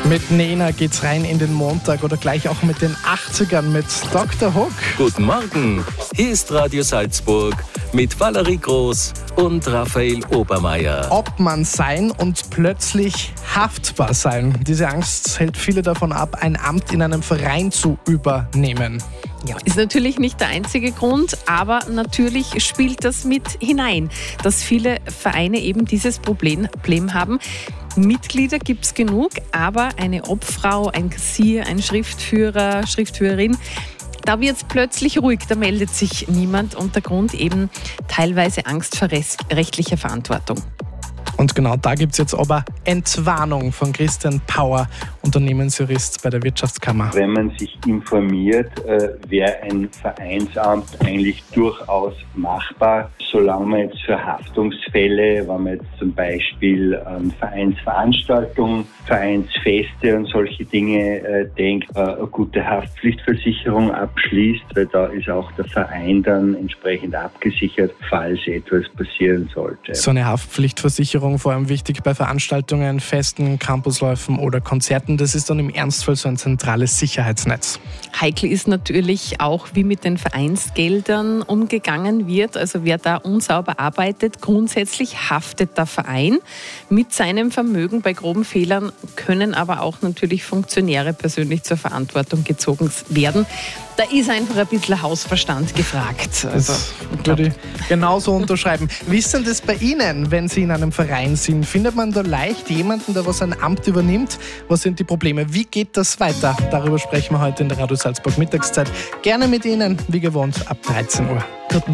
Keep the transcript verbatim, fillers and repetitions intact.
Mit Nena geht's rein in den Montag oder gleich auch mit den achtzigern mit Doktor Hook. Guten Morgen, hier ist Radio Salzburg mit Valerie Groß und Raphael Obermeier. Ob man sein und plötzlich haftbar sein. Diese Angst hält viele davon ab, ein Amt in einem Verein zu übernehmen. Ja, ist natürlich nicht der einzige Grund, aber natürlich spielt das mit hinein, dass viele Vereine eben dieses Problem haben. Mitglieder gibt es genug, aber eine Obfrau, ein Kassier, ein Schriftführer, Schriftführerin, da wird es plötzlich ruhig, da meldet sich niemand und der Grund eben teilweise Angst vor rechtlicher Verantwortung. Und genau da gibt es jetzt aber Entwarnung von Christian Pauer, Unternehmensjurist bei der Wirtschaftskammer. Wenn man sich informiert, äh, wäre ein Vereinsamt eigentlich durchaus machbar, solange man jetzt für Haftungsfälle, wenn man jetzt zum Beispiel an Vereinsveranstaltungen, Vereinsfeste und solche Dinge äh, denkt, äh, eine gute Haftpflichtversicherung abschließt, weil da ist auch der Verein dann entsprechend abgesichert, falls etwas passieren sollte. So eine Haftpflichtversicherung vor allem wichtig bei Veranstaltungen, Festen, Campusläufen oder Konzerten. Das ist dann im Ernstfall so ein zentrales Sicherheitsnetz. Heikel ist natürlich auch, wie mit den Vereinsgeldern umgegangen wird. Also wer da unsauber arbeitet, grundsätzlich haftet der Verein mit seinem Vermögen. Bei groben Fehlern können aber auch natürlich Funktionäre persönlich zur Verantwortung gezogen werden. Da ist einfach ein bisschen Hausverstand gefragt. Also, das würde ich genauso unterschreiben. Wie ist denn das bei Ihnen, wenn Sie in einem Verein sind? Findet man da leicht jemanden, der was ein Amt übernimmt? Was sind die Probleme? Wie geht das weiter? Darüber sprechen wir heute in der Radio Salzburg Mittagszeit. Gerne mit Ihnen, wie gewohnt, ab dreizehn Uhr. Guten Morgen.